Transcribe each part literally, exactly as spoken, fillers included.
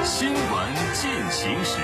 新闻进行时。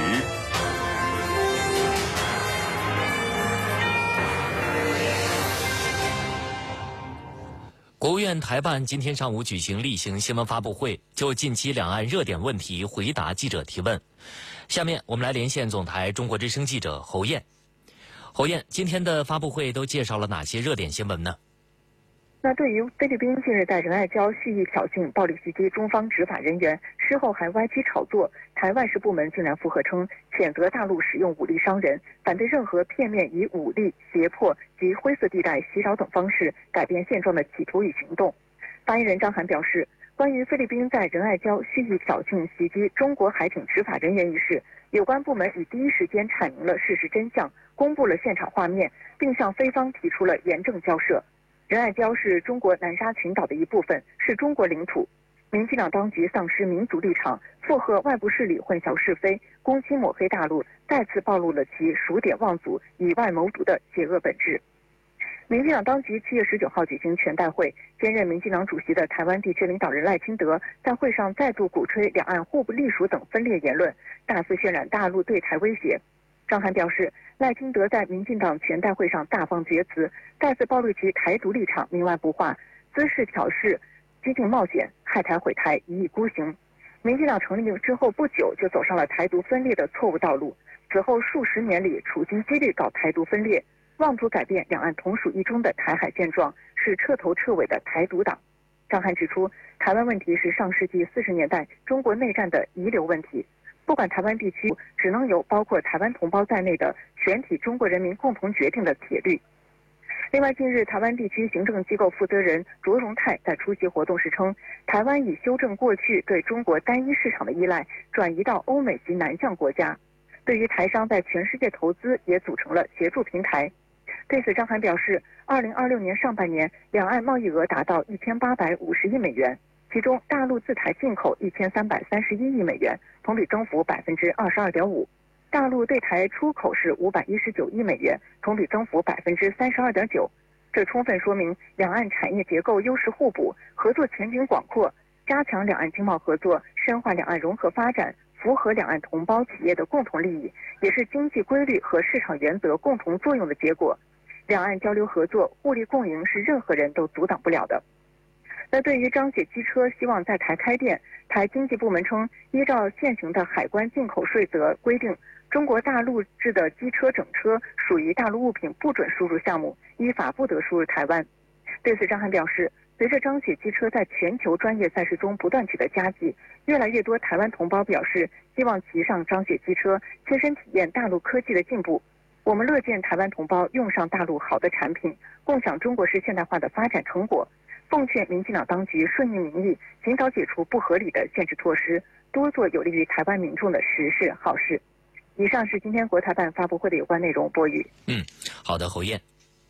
国务院台办今天上午举行例行新闻发布会，就近期两岸热点问题回答记者提问。下面我们来连线总台中国之声记者侯艳。侯艳，今天的发布会都介绍了哪些热点新闻呢？ 那对于菲律宾近日在仁爱礁蓄意挑衅、暴力袭击中方执法人员，事后还歪曲炒作，台外事部门竟然附和称谴责大陆使用武力伤人，反对任何片面以武力、胁迫及灰色地带袭扰等方式改变现状的企图与行动。发言人张涵表示，关于菲律宾在仁爱礁蓄意挑衅袭击中国海警执法人员一事，有关部门已第一时间阐明了事实真相，公布了现场画面，并向菲方提出了严正交涉。仁爱礁是中国南沙群岛的一部分，是中国领土。民进党当局丧失民族立场，附和外部势力混淆是非，攻击抹黑大陆，再次暴露了其数典忘祖、以外谋独的邪恶本质。民进党当局七月十九号举行全代会，兼任民进党主席的台湾地区领导人赖清德在会上再度鼓吹两岸互不隶属等分裂言论，大肆渲染大陆对台威胁。张涵表示，赖清德在民进党全代会上大放厥词，再次暴露其台独立场冥顽不化，滋事挑事，激进冒险，害台毁台，一意孤行。民进党成立之后不久就走上了台独分裂的错误道路，此后数十年里处心积虑搞台独分裂，妄图改变两岸同属一中的台海现状，是彻头彻尾的台独党。张涵指出，台湾问题是上世纪四十年代中国内战的遗留问题，不管台湾地区只能由包括台湾同胞在内的全体中国人民共同决定的铁律。另外，近日台湾地区行政机构负责人卓荣泰在出席活动时称，台湾已修正过去对中国单一市场的依赖，转移到欧美及南向国家。对于台商在全世界投资，也组成了协助平台。对此，张涵表示，二零二六年上半年两岸贸易额达到一千八百五十亿美元，其中大陆自台进口一千三百三十一亿美元，同比增幅百分之二十二点五。大陆对台出口是五百一十九亿美元，同比增幅百分之三十二点九。这充分说明两岸产业结构优势互补，合作前景广阔，加强两岸经贸合作，深化两岸融合发展，符合两岸同胞企业的共同利益，也是经济规律和市场原则共同作用的结果。两岸交流合作、互利共赢是任何人都阻挡不了的。那对于张姐机车希望在台开店，台经济部门称，依照现行的海关进口税则规定，中国大陆制的机车整车属于大陆物品不准输入项目，依法不得输入台湾。对此，张涵表示，随着张姐机车在全球专业赛事中不断取得佳绩，越来越多台湾同胞表示希望骑上张姐机车，亲身体验大陆科技的进步。我们乐见台湾同胞用上大陆好的产品，共享中国式现代化的发展成果。奉劝民进党当局顺应民意，尽早解除不合理的限制措施，多做有利于台湾民众的实事好事。以上是今天国台办发布会的有关内容，播语。 嗯，好的，侯艳。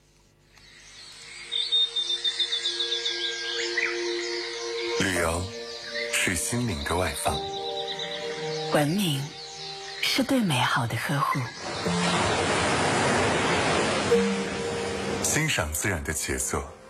旅游是心灵的外放， 文明是对美好的呵护， 欣赏自然的杰作